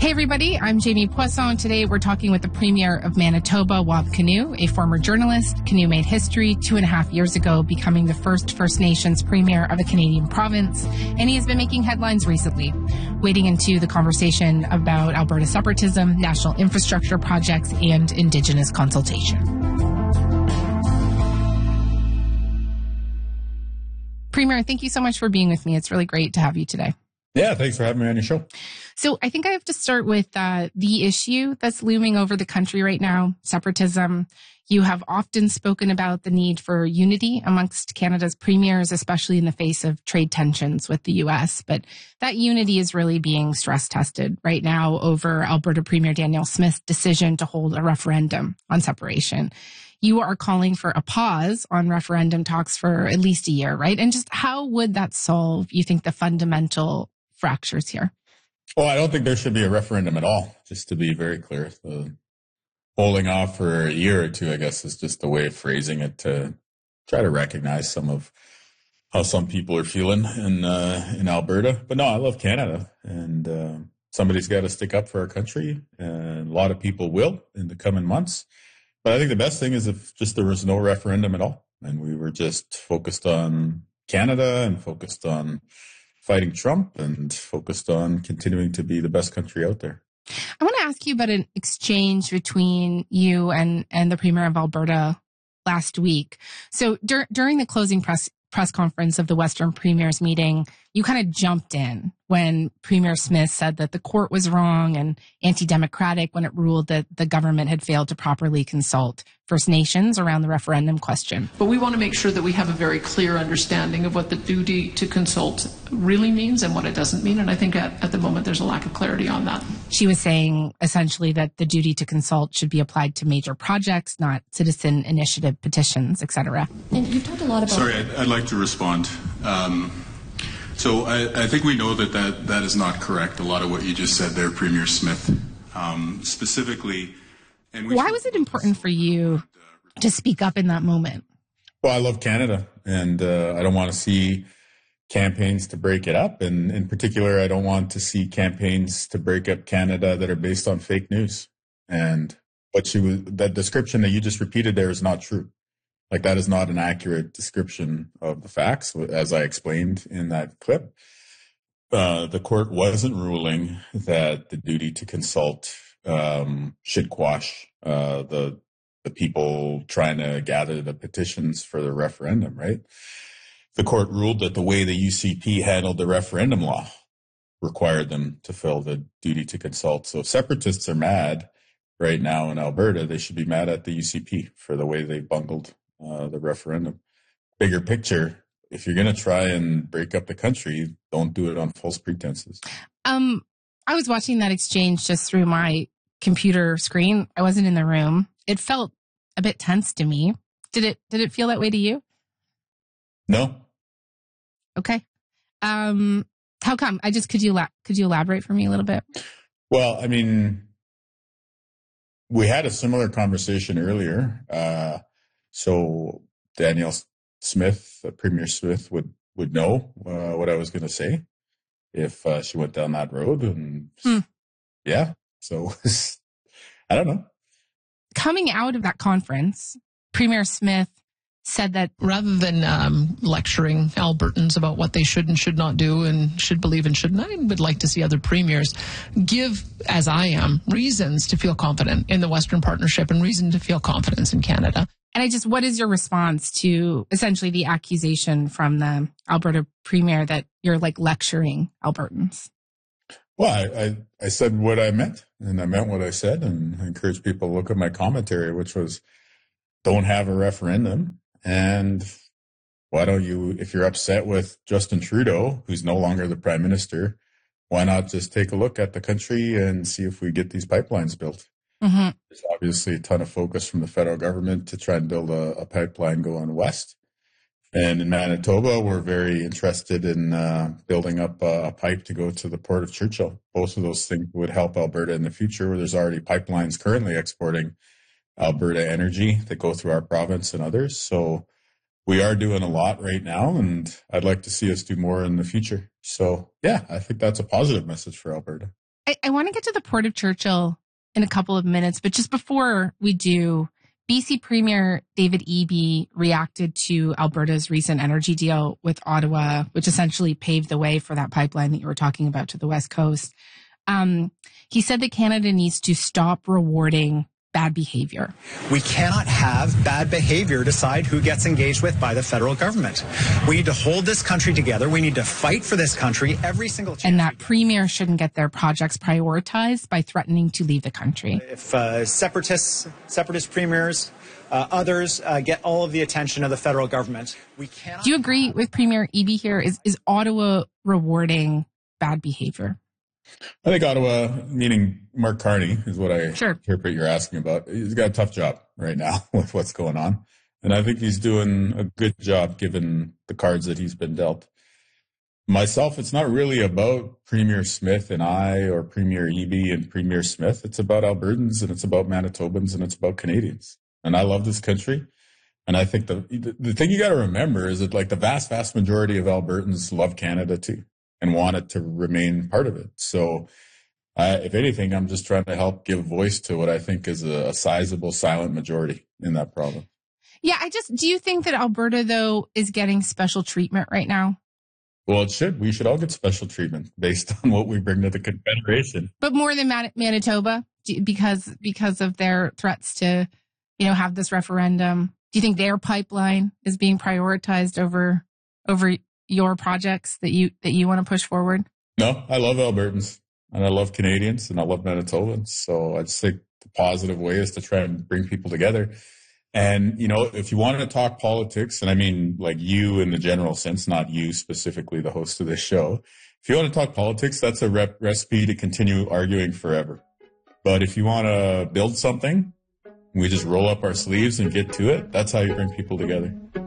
Hey everybody, I'm Jamie Poisson. Today we're talking with the Premier of Manitoba, Wab Kinew, a former journalist. Kinew made history 2.5 years ago, becoming the first First Nations Premier of a Canadian province, and he has been making headlines recently, wading into the conversation about Alberta separatism, national infrastructure projects, and Indigenous consultation. Premier, thank you so much for being with me. It's really great to have you today. Yeah, thanks for having me on your show. So I think I have to start with the issue that's looming over the country right now, separatism. You have often spoken about the need for unity amongst Canada's premiers, especially in the face of trade tensions with the U.S. But that unity is really being stress tested right now over Alberta Premier Danielle Smith's decision to hold a referendum on separation. You are calling for a pause on referendum talks for at least a year, right? And just how would that solve, you think, the fundamental fractures here? Well, I don't think there should be a referendum at all, just to be very clear. The holding off for a year or two, I guess, is just a way of phrasing it to try to recognize some of how some people are feeling in Alberta. But no, I love Canada, and somebody's got to stick up for our country, and a lot of people will in the coming months. But I think the best thing is if just there was no referendum at all, and we were just focused on Canada and focused on fighting Trump and focused on continuing to be the best country out there. I want to ask you about an exchange between you and the Premier of Alberta last week. So during the closing press conference of the Western Premiers meeting, you kind of jumped in when Premier Smith said that the court was wrong and anti-democratic when it ruled that the government had failed to properly consult First Nations around the referendum question. But we want to make sure that we have a very clear understanding of what the duty to consult really means and what it doesn't mean. And I think at the moment there's a lack of clarity on that. She was saying essentially that the duty to consult should be applied to major projects, not citizen initiative petitions, etc. And you've talked a lot about... Sorry, I'd like to respond. So I think we know that is not correct. A lot of what you just said there, Premier Smith, specifically. And why was it important for you to speak up in that moment? Well, I love Canada, and I don't want to see campaigns to break it up. And in particular, I don't want to see campaigns to break up Canada that are based on fake news. And that description that you just repeated there is not true. Like, that is not an accurate description of the facts, as I explained in that clip. The court wasn't ruling that the duty to consult should quash the people trying to gather the petitions for the referendum, right? The court ruled that the way the UCP handled the referendum law required them to fill the duty to consult. So if separatists are mad right now in Alberta, they should be mad at the UCP for the way they bungled the referendum. Bigger picture, if you're going to try and break up the country, don't do it on false pretenses. I was watching that exchange just through my computer screen. I wasn't in the room. It felt a bit tense to me. Did it feel that way to you? No. Okay. How come? Could you elaborate for me a little bit? Well, I mean, we had a similar conversation earlier. So Danielle Smith, Premier Smith, would know what I was going to say if she went down that road. And yeah, so I don't know. Coming out of that conference, Premier Smith said that rather than lecturing Albertans about what they should and should not do and should believe and shouldn't, I would like to see other premiers give, as I am, reasons to feel confident in the Western Partnership and reason to feel confidence in Canada. And what is your response to essentially the accusation from the Alberta Premier that you're like lecturing Albertans? Well, I said what I meant, and I meant what I said, and I encourage people to look at my commentary, which was, don't have a referendum. And why don't you, if you're upset with Justin Trudeau, who's no longer the Prime Minister, why not just take a look at the country and see if we get these pipelines built? Mm-hmm. There's obviously a ton of focus from the federal government to try and build a pipeline going west. And in Manitoba, we're very interested in building up a pipe to go to the Port of Churchill. Both of those things would help Alberta in the future, where there's already pipelines currently exporting Alberta energy that go through our province and others. So we are doing a lot right now, and I'd like to see us do more in the future. So, yeah, I think that's a positive message for Alberta. I want to get to the Port of Churchill in a couple of minutes, but just before we do, BC Premier David Eby reacted to Alberta's recent energy deal with Ottawa, which essentially paved the way for that pipeline that you were talking about to the West Coast. He said that Canada needs to stop rewarding bad behavior. We cannot have bad behavior decide who gets engaged with by the federal government. We need to hold this country together. We need to fight for this country every single chance. And that premier shouldn't get their projects prioritized by threatening to leave the country. If separatist premiers, others get all of the attention of the federal government, we cannot. Do you agree with Premier Eby here? Is Ottawa rewarding bad behavior? I think Ottawa, meaning Mark Carney, is what I Sure. interpret you're asking about. He's got a tough job right now with what's going on. And I think he's doing a good job given the cards that he's been dealt. Myself, it's not really about Premier Smith and I or Premier Eby and Premier Smith. It's about Albertans and it's about Manitobans and it's about Canadians. And I love this country. And I think the thing you got to remember is that like the vast, vast majority of Albertans love Canada too and want it to remain part of it. So if anything, I'm just trying to help give voice to what I think is a sizable silent majority in that province. Yeah, do you think that Alberta, though, is getting special treatment right now? Well, it should. We should all get special treatment based on what we bring to the Confederation. But more than Manitoba, because of their threats to, have this referendum. Do you think their pipeline is being prioritized over your projects that you want to push forward? No, I love Albertans and I love Canadians and I love Manitobans. So I just think the positive way is to try and bring people together. And, if you want to talk politics, and I mean like you in the general sense, not you specifically, the host of this show. If you want to talk politics, that's a recipe to continue arguing forever. But if you want to build something, we just roll up our sleeves and get to it. That's how you bring people together.